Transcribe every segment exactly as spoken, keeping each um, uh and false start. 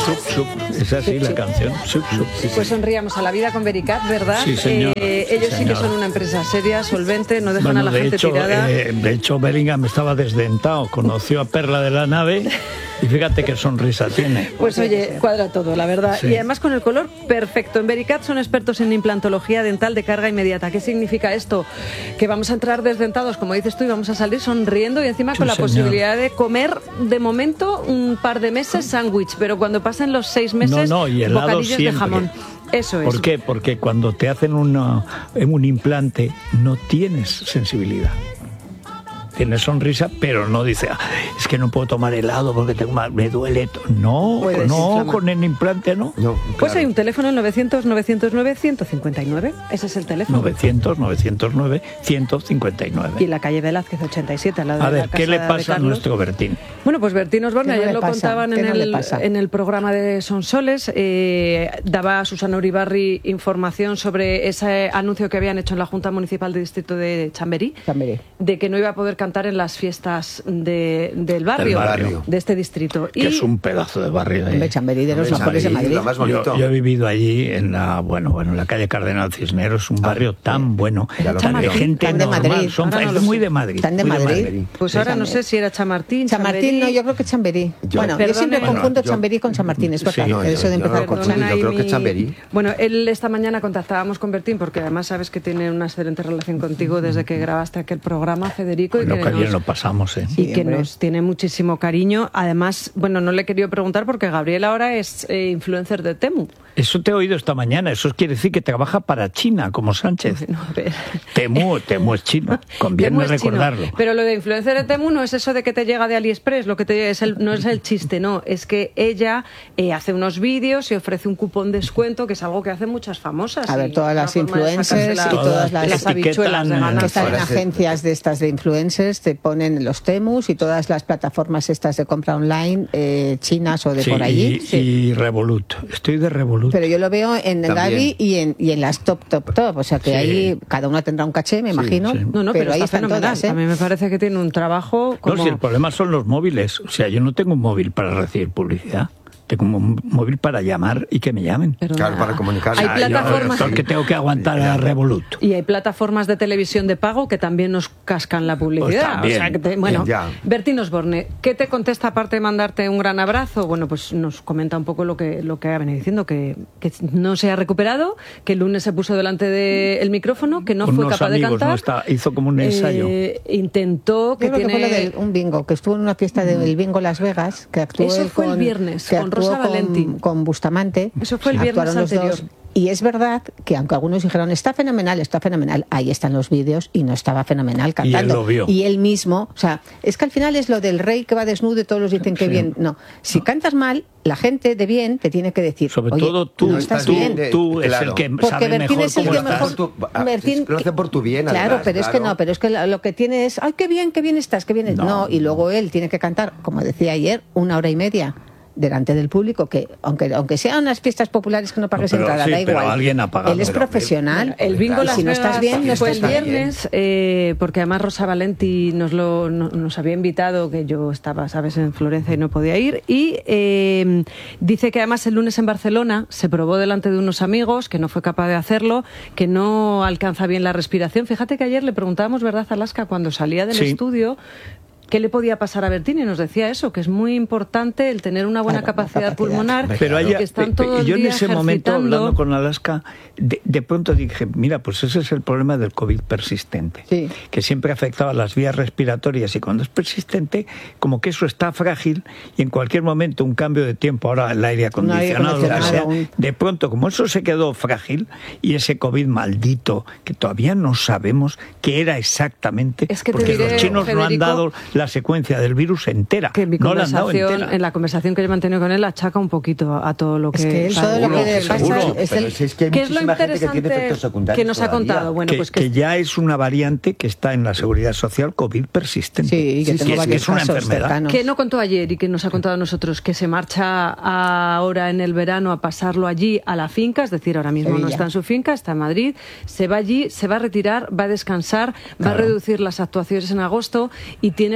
Sup, sup. Es así la canción. Sup, sup. Sí, pues sonríamos a la vida con Vericat, ¿verdad? Sí, señor. Eh, ellos sí, sí que señor. son una empresa seria, solvente, no dejan bueno, a la de gente hecho, tirada. Eh, de hecho, Bellingham estaba desdentado, conoció a Perla de la Nave y fíjate qué sonrisa tiene. Pues oye, cuadra todo, la verdad. Sí. Y además con el color perfecto. En Vericat son expertos en implantología dental de carga inmediata. ¿Qué significa esto? Que vamos a entrar desdentados, como dices tú, y vamos a salir sonriendo y encima Sí, con la señor. posibilidad de comer, de momento, un par de meses sándwich, pero cuando pasen los seis meses, No, no, y helado bocadillos siempre. de jamón. Eso es. ¿Por qué? Porque cuando te hacen una, un implante no tienes sensibilidad. Tienes sonrisa, pero no dice, ah, es que no puedo tomar helado porque tengo mal, me duele. No, Puedes no, inflamar. con el implante no. No, Pues claro. hay un teléfono, el novecientos, novecientos nueve, ciento cincuenta y nueve. Ese es el teléfono. novecientos, novecientos nueve, ciento cincuenta y nueve. Y la calle Velázquez ochenta y siete, al lado A de la ver, ¿qué casa le de pasa a Carlos. nuestro Bertín? Bueno, pues Bertín Osborne, ¿Qué no ayer le lo pasa? contaban ¿Qué en no le el, pasa? en el programa de Sonsoles, eh, daba a Susana Uribarri información sobre ese anuncio que habían hecho en la Junta Municipal del Distrito de Chamberí, Chamberí. de que no iba a poder cantar en las fiestas de, del, barrio, Del barrio. de este distrito. Que es un pedazo de barrio. Hombre, eh. Chamberí de los Hombre, mejores de Chamberí, Madrid. lo más bonito. Yo, yo he vivido allí en la bueno bueno en la calle Cardenal Cisneros, un barrio tan bueno, Ya lo tan de creo. gente Tan de normal, Madrid. son Ahora no es lo muy sé. de Madrid. Tan de muy Madrid. Pues ahora no sé si era Chamartín, Chamartín, no, yo creo que Chamberí. Yo- bueno, yo Perdone. siempre Bueno, confundo yo- Chamberí con Chamartín, es Sí, verdad. no, yo- eso de yo no empezar lo con confundo. Perdona yo creo ahí que mi- Chamberí. Bueno, él esta mañana contactábamos con Bertín porque además sabes que tiene una excelente relación contigo desde que grabaste aquel programa, Federico, y Bueno, que, que ayer nos, lo pasamos, ¿eh? y Sí, que hombre. nos tiene muchísimo cariño. Además, bueno, no le he querido preguntar porque Gabriel ahora es eh, influencer de Temu. Eso te he oído esta mañana. Eso quiere decir que trabaja para China, como Sánchez. Bueno, a ver. Temu, Temu es chino. Conviene Temu es chino. recordarlo. Pero lo de influencer de Temu no es eso de que te llega de AliExpress, lo que te es el, no es el chiste, no. Es que ella eh, hace unos vídeos y ofrece un cupón de descuento, que es algo que hacen muchas famosas. A ver, y todas una las forma de influencers sacarse y la- todas las- las habichuelas de etiquetan, ganar. que están en Ahora sí. agencias de estas de influencers, te ponen los Temus y todas las plataformas estas de compra online eh, chinas o de Sí, por allí. y, y Revolut. Estoy de Revolut. Pero yo lo veo en También. Gaby y en, y en las top, top, top. O sea que Sí. ahí cada una tendrá un caché, me imagino. sí. No, no, pero, ahí está están fenomenal. todas, ¿eh? A mí me parece que tiene un trabajo como... No, si el problema son los móviles. O sea, yo no tengo un móvil para recibir publicidad. Tengo un móvil para llamar y que me llamen. Pero Claro, nada. para comunicarse. Hay Ah, yo, plataformas... ¿por qué tengo que aguantar a Revolut? Y hay plataformas de televisión de pago que también nos cascan la publicidad. Pues también. O sea, que te- bueno, Ya. Bertín Osborne, ¿qué te contesta aparte de mandarte un gran abrazo? Bueno, pues nos comenta un poco lo que, lo que ha venido diciendo, que, que no se ha recuperado, que el lunes se puso delante del micrófono, que no Con fue unos capaz de amigos, cantar. ¿no? Está- hizo como un ensayo. Eh, intentó, que Yo creo tiene... que fue lo de un bingo, que estuvo en una fiesta del bingo Las Vegas, que actuó Eso él fue el con, viernes, que con actuó Rosa con- Valenti. con Bustamante. Eso fue el viernes Actuaron los anterior. dos. Y es verdad que aunque algunos dijeron está fenomenal, está fenomenal, ahí están los vídeos y no estaba fenomenal cantando. lo vio. Y él mismo, o sea, es que al final es lo del rey que va desnudo y todos los dicen que Sí. bien. No, si cantas mal, la gente de bien te tiene que decir, Sobre oye, todo tú, no estás tú, bien. de- tú es claro. el que Porque sabe Bertín mejor es el cómo que estás. mejor... Por tu- ah, Bertín- lo hace por tu bien, Claro, además, pero es que claro. no, pero es que lo lo que tiene es, ay, qué bien, qué bien estás, qué bien. es-". No. No, y luego él tiene que cantar, como decía ayer, una hora y media delante del público, que aunque aunque sean unas fiestas populares que no pagues No, pero entrada, sí, da pero igual. alguien ha pagado. Él es Pero, profesional. El bingo Claro. Las Si no estás Vegas bien, no fue estás el bien. viernes, eh, porque además Rosa Valenti nos lo no- nos había invitado, que yo estaba, sabes, en Florencia y no podía ir, y eh, dice que además el lunes en Barcelona se probó delante de unos amigos, que no fue capaz de hacerlo, que no alcanza bien la respiración. Fíjate que ayer le preguntábamos, ¿verdad, Alaska, cuando salía del Sí. estudio, qué le podía pasar a Bertín? Y nos decía eso, que es muy importante el tener una buena Claro, la capacidad, capacidad. pulmonar, Pero y ella- que están pe- todo pe- el yo en día ese momento, ejercitando. hablando con Alaska, de, de pronto dije, mira, pues ese es el problema del COVID persistente, Sí. que siempre afectaba a las vías respiratorias, y cuando es persistente, como que eso está frágil, y en cualquier momento un cambio de tiempo, ahora el aire acondicionado, lo que sea, acondicionado, un- de pronto, como eso se quedó frágil, y ese COVID maldito, que todavía no sabemos qué era exactamente, Es que te porque diré, los chinos no han Federico, dado la secuencia del virus entera, que mi no la han dado conversación, entera. en la conversación que yo he mantenido con él, achaca un poquito a todo lo que... Es que él todo lo Seguro, que le pasa seguro. es Pero el... si es que hay ¿Qué es lo muchísima gente que interesante tiene efectos secundarios que nos ha todavía. contado? Bueno, que, pues que que, ya es una variante que está en la seguridad social COVID persistente. Sí, que Sí, tengo es, varios es una casos enfermedad. cercanos. que no contó ayer y que nos ha contado a nosotros, que se marcha ahora en el verano a pasarlo allí a la finca, es decir, ahora mismo no Sevilla. está en su finca, está en Madrid, se va allí, se va a retirar, va a descansar, va a Claro. reducir las actuaciones en agosto y tiene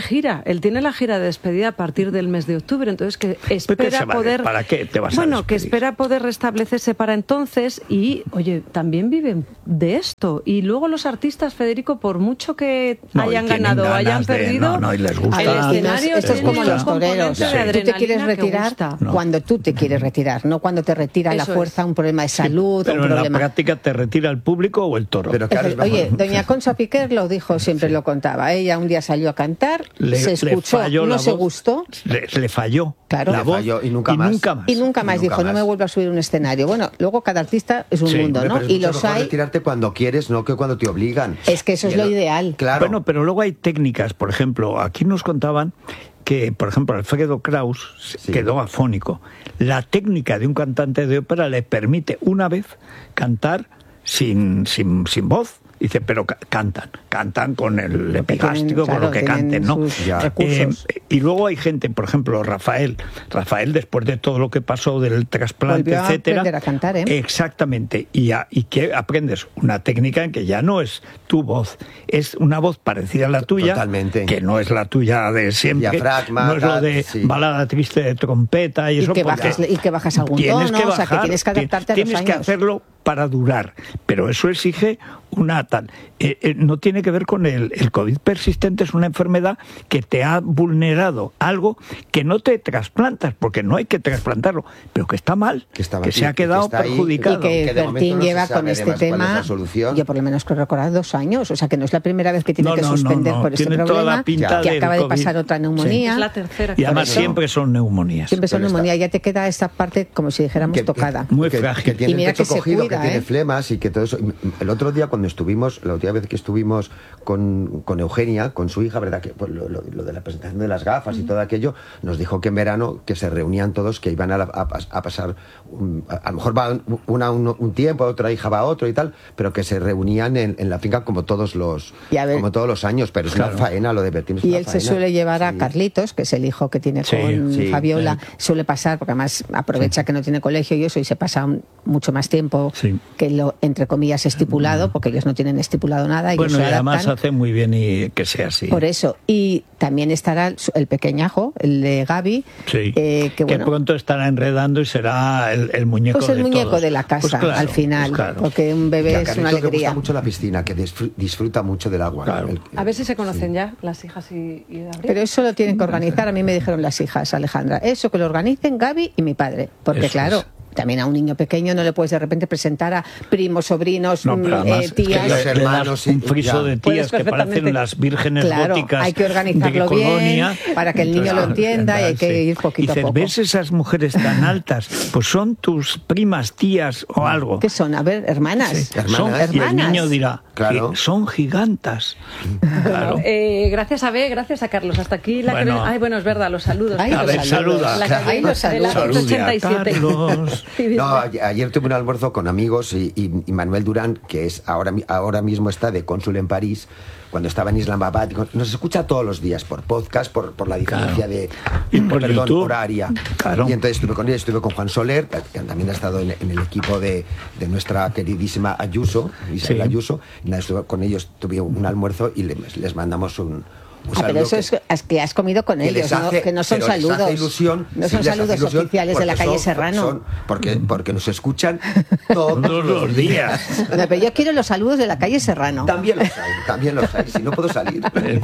gira, él tiene la gira de despedida a partir del mes de octubre, entonces que espera se vale. poder... ¿Para qué te vas bueno, a que despedir? espera poder restablecerse para entonces y, oye, también viven de esto. Y luego los artistas, Federico, por mucho que No, y hayan tienen ganado o hayan ganas de- perdido, no, no, y les gusta. el escenario Esto es tiene como un los componente toreros. de Sí. Tú te adrenalina quieres que retirar gusta. No. cuando tú te quieres retirar, no cuando te retira a la Eso fuerza es. un problema de salud, Pero un en la problema... práctica te retira el público o el toro. Pero claro, es mejor. Oye, doña Concha Piquer lo dijo, siempre lo contaba. Ella un día salió a cantar, Le- se le escuchó, falló no la se voz. gustó Le, le falló Claro. la Le voz falló y nunca más. y nunca más Y dijo, nunca no me más. vuelvo a subir a un escenario. Bueno, luego cada artista es un Sí, mundo, Hombre, ¿no? pero es Y mucho los mejor hay... retirarte cuando quieres, no que cuando te obligan. Es que eso es Y lo el- ideal. Claro. Bueno, pero luego hay técnicas. Por ejemplo, aquí nos contaban que, por ejemplo, Alfredo Kraus Sí. quedó afónico. La técnica de un cantante de ópera le permite una vez cantar sin, sin, sin voz. Dice, pero ca- cantan, cantan con el epigástrico, tienen, con claro, lo que tienen canten, ¿no? sus Ya. recursos. Eh, y luego hay gente, por ejemplo, Rafael. Rafael, después de todo lo que pasó del trasplante, Volvió a etcétera. aprender a cantar, ¿eh? Exactamente. Y, a- y que aprendes una técnica en que ya no es tu voz, es una voz parecida a la tuya, Totalmente. que no es la tuya de siempre, Diafragma, no es lo tal, de sí. balada triste de trompeta y Y eso. que porque bajas- y que bajas algún tienes tono, que o sea, que bajar, tienes que adaptarte a los tienes que años. hacerlo para durar, pero eso exige una tal. Eh, eh, no tiene que ver con el, el COVID persistente, es una enfermedad que te ha vulnerado algo que no te trasplantas, porque no hay que trasplantarlo, pero que está mal, Que está mal, que se y ha que quedado está ahí, perjudicado. Y que que de momento Bertín no se lleva sabe con este además cuál es tema, la solución. yo por lo menos creo recordar dos años, o sea que no es la primera vez que tiene No, que no, no, suspender no, por este tiene toda problema, la pinta que del acaba de COVID. pasar otra neumonía. Es la tercera. Y además Por eso- siempre son neumonías. Siempre son Pero está- neumonía, ya te queda esta parte como si dijéramos que- tocada. Muy que, frágil. que tiene Y mira el pecho que se cogido, cuida, que tiene ¿eh? flemas y que todo eso. El otro día cuando estuvimos, la última vez que estuvimos con, con Eugenia, con su hija, ¿verdad? Que pues, lo, lo- lo de la presentación de las gafas y todo aquello, nos dijo que en verano que se reunían todos, que iban a, la- a pas- a pasar, un- a, a lo mejor va una un, un tiempo, otra hija va a otro y tal, pero que se reunían en, en la finca como todos los Y a ver- como todos los años, pero es Claro. una faena lo de Bertín. es Y una él se faena. suele llevar a Sí. Carlitos, que es el hijo que tiene Sí, con sí, Fabiola, sí. suele pasar, porque además aprovecha que no tiene colegio y eso, y se pasa un- mucho más tiempo Sí. que lo, entre comillas, estipulado, porque ellos no tienen estipulado nada. Ellos Bueno, se y además adaptan. hace muy bien y que sea así. Por eso. Y también estará el, el pequeñajo, el de Gaby, Sí. eh, que bueno, pronto estará enredando y será el, el muñeco pues el de muñeco todos. de la casa Pues claro, al final, pues claro. porque un Y bebé a es una Carlitos le alegría. gusta mucho la piscina, que disfr- disfruta mucho del agua. Claro. El- A ver si se conocen ya las hijas y, y Gabriel. Pero eso lo tienen que organizar, a mí me dijeron las hijas, Alejandra, eso que lo organicen Gaby y mi padre, porque Eso claro, es. también a un niño pequeño no le puedes de repente presentar a primos, sobrinos, No, pero mm, además eh, es que tías. le- Los le das hermanos, un sí, friso ya. de Puedes tías que perfectamente. parecen las vírgenes Claro, góticas hay que de organizarlo Colonia. bien para que el niño lo Entonces, entienda y hay que sí. ir poquito a Dices, poco. ¿ves esas mujeres tan altas? Pues son tus primas, tías o algo. ¿Qué son? A ver, hermanas. Sí, Hermanas. son- y el Hermanas. niño dirá, Claro. "Gi- son gigantas. Claro. Eh, gracias a B, gracias a Carlos. Hasta aquí la Bueno. que... Ay, bueno, es verdad, los saludos. Ay, A los ver, saludos. saluda. La que Ay, los de la saludos. Salude a ochenta y siete. Carlos. Sí, dice. No, a- ayer tuve un almuerzo con amigos y, y- y Manuel Durán, que es ahora, mi- ahora mismo está de cónsul en París, cuando estaba en Islamabad, y con- nos escucha todos los días por podcast, por, por la diferencia Claro. de Y por perdón, YouTube. horaria. Claro. Y entonces estuve con él, estuve con Juan Soler, que que también ha estado en, en el equipo de, de nuestra queridísima Ayuso, Isabel Sí. Ayuso. Y nada, estuve con ellos, tuve un almuerzo y les, les mandamos un, un Ah, saludo pero eso que- es, es que has comido con que ellos, les ¿no? hace- que no son pero les saludos. hace ilusión, no sí, son les hace saludos ilusión oficiales de la porque calle son- Serrano. son- porque, porque nos escuchan todos, Todos los días. No, pero yo quiero los saludos de la calle Serrano. También los hay, también los hay. Si no puedo salir.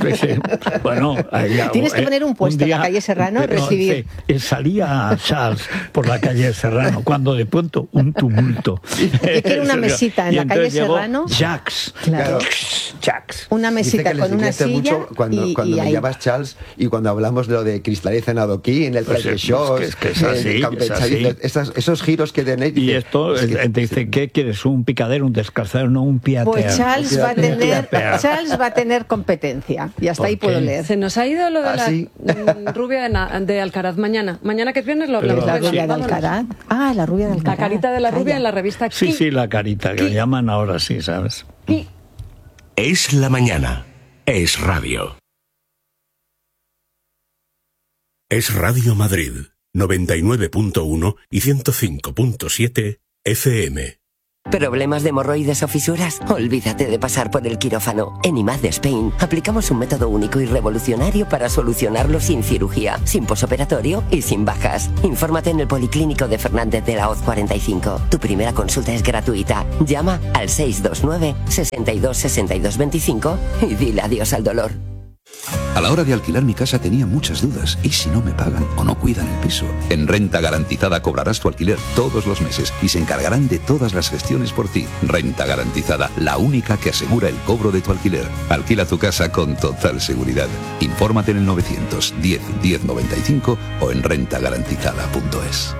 Bueno, ahí- Tienes que eh, poner un puesto en la calle Serrano, pero, recibir. sí, eh, salía Charles por la calle Serrano cuando de pronto un tumulto. Yo quiero una mesita en Y la calle entonces llegó Serrano. Jacques. Claro. Jacques. Una Dice mesita que les con una divierte silla mucho cuando, y, cuando y me ahí. llamas Charles y cuando hablamos de lo de Cristaliza en Adoquín, el Pues Trail de es- Shows, es que es el así, Campechadito, es así. esas- esos giros que tenéis. Y dice, esto, es que- eh, te dice, ¿qué quieres? ¿Un picadero, un descalzadero? No, un piatear. Pues Charles va a Piatear. tener, Piatear. Charles va a tener competencia. Y hasta ¿Por ahí puedo qué? leer. Se nos ha ido lo de ¿Ah, la sí? mm, rubia de, Na- de Alcaraz mañana. Mañana que es viernes lo Pero hablamos. La Sí, rubia de vámonos. Alcaraz. Ah, la rubia de Alcaraz. La carita de la rubia Calla. en la revista Sí, Ki. sí, la carita, que le llaman ahora sí, ¿sabes? Ki. Es la mañana. Es radio. Es Radio Madrid, noventa y nueve punto uno y ciento cinco punto siete F M. ¿Problemas de hemorroides o fisuras? Olvídate de pasar por el quirófano. En I M A D de Spain aplicamos un método único y revolucionario para solucionarlo sin cirugía, sin posoperatorio y sin bajas. Infórmate en el Policlínico de Fernández de la Hoz cuarenta y cinco. Tu primera consulta es gratuita. Llama al seis dos nueve, sesenta y dos, sesenta y dos veinticinco y dile adiós al dolor. A la hora de alquilar mi casa tenía muchas dudas. ¿Y si no me pagan o no cuidan el piso? En Renta Garantizada cobrarás tu alquiler todos los meses y se encargarán de todas las gestiones por ti. Renta Garantizada, la única que asegura el cobro de tu alquiler. Alquila tu casa con total seguridad. Infórmate en el novecientos diez, diez noventa y cinco o en renta garantizada punto es.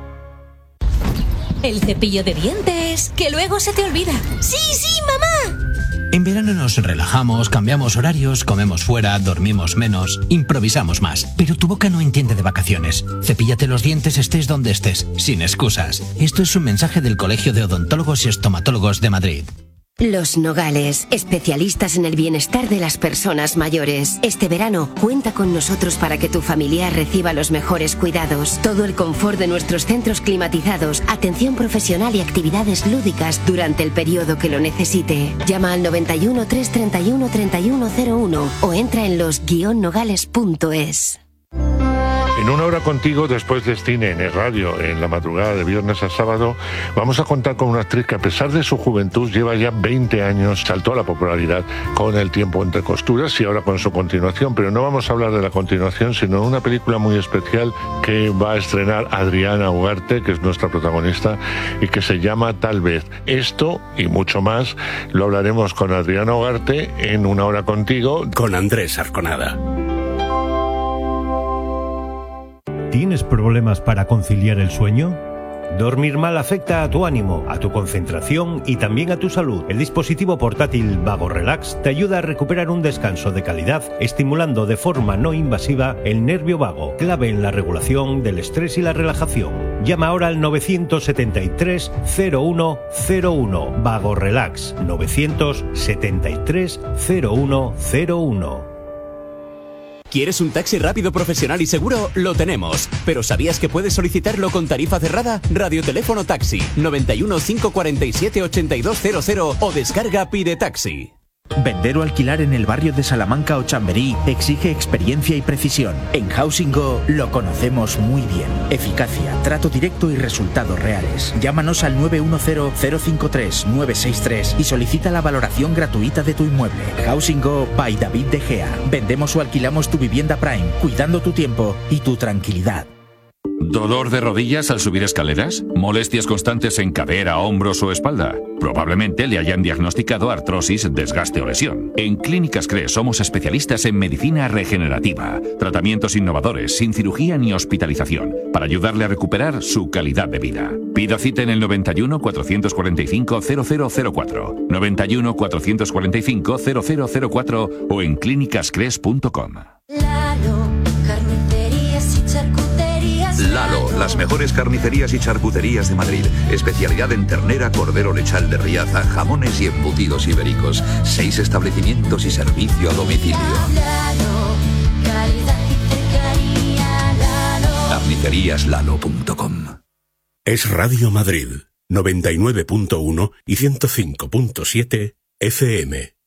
El cepillo de dientes, que luego se te olvida. ¡Sí, sí, mamá! En verano nos relajamos, cambiamos horarios, comemos fuera, dormimos menos, improvisamos más. Pero tu boca no entiende de vacaciones. Cepíllate los dientes estés donde estés, sin excusas. Esto es un mensaje del Colegio de Odontólogos y Estomatólogos de Madrid. Los Nogales, especialistas en el bienestar de las personas mayores. Este verano, cuenta con nosotros para que tu familiar reciba los mejores cuidados. Todo el confort de nuestros centros climatizados, atención profesional y actividades lúdicas durante el periodo que lo necesite. Llama al noventa y uno, trescientos treinta y uno, treinta y uno cero uno o entra en los guion nogales punto es. En Una Hora Contigo, después de Cine en el Radio, en la madrugada de viernes a sábado, vamos a contar con una actriz que, a pesar de su juventud, lleva ya veinte años, saltó a la popularidad con El tiempo entre costuras y ahora con su continuación. Pero no vamos a hablar de la continuación, sino de una película muy especial que va a estrenar Adriana Ugarte, que es nuestra protagonista, y que se llama Tal vez. Esto y mucho más lo hablaremos con Adriana Ugarte en Una Hora Contigo. Con Andrés Arconada. ¿Tienes problemas para conciliar el sueño? Dormir mal afecta a tu ánimo, a tu concentración y también a tu salud. El dispositivo portátil Vago Relax te ayuda a recuperar un descanso de calidad, estimulando de forma no invasiva el nervio vago, clave en la regulación del estrés y la relajación. Llama ahora al novecientos setenta y tres, cero uno cero uno. Vago Relax, novecientos setenta y tres, cero uno cero uno. ¿Quieres un taxi rápido, profesional y seguro? Lo tenemos. ¿Pero sabías que puedes solicitarlo con tarifa cerrada? Radioteléfono Taxi, noventa y uno, cinco cuarenta y siete, ochenta y dos cero cero o descarga Pide Taxi. Vender o alquilar en el barrio de Salamanca o Chamberí exige experiencia y precisión. En Housing Go lo conocemos muy bien. Eficacia, trato directo y resultados reales. Llámanos al nueve uno cero, cero cinco tres, nueve seis tres y solicita la valoración gratuita de tu inmueble. Housing Go by David De Gea. Vendemos o alquilamos tu vivienda Prime, cuidando tu tiempo y tu tranquilidad. ¿Dolor de rodillas al subir escaleras? ¿Molestias constantes en cadera, hombros o espalda? Probablemente le hayan diagnosticado artrosis, desgaste o lesión. En Clínicas CRES somos especialistas en medicina regenerativa, tratamientos innovadores, sin cirugía ni hospitalización, para ayudarle a recuperar su calidad de vida. Pida cita en el noventa y uno, cuatrocientos cuarenta y cinco, cero cero cero cuatro, noventa y uno, cuatrocientos cuarenta y cinco, cero cero cero cuatro o en clínicas cres punto com. Lalo, las mejores carnicerías y charcuterías de Madrid. Especialidad en ternera, cordero lechal de Riaza, jamones y embutidos ibéricos. Seis establecimientos y servicio a domicilio. carnicerías lalo punto com. Es Radio Madrid, noventa y nueve punto uno y ciento cinco punto siete F M.